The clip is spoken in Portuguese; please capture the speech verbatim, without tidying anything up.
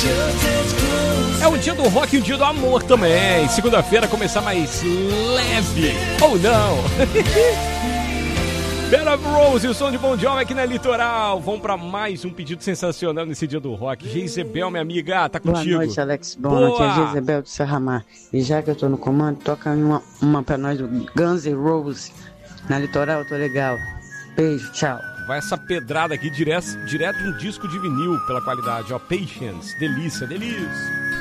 É o dia do rock e o dia do amor também. Segunda-feira começar mais leve. Ou não? Bed of Rose, o som de Bon Jovi aqui na Litoral. Vamos para mais um pedido sensacional nesse dia do rock. Geisebel, minha amiga, tá contigo. Boa noite, Alex. Boa, Boa. noite, é Geisebel do Serramar. E já que eu tô no comando, toca uma, uma pra nós do Guns N' Roses na Litoral, eu tô legal. Beijo, tchau. Vai essa pedrada aqui direto, direto de um disco de vinil pela qualidade, ó. Patience, delícia, delícia.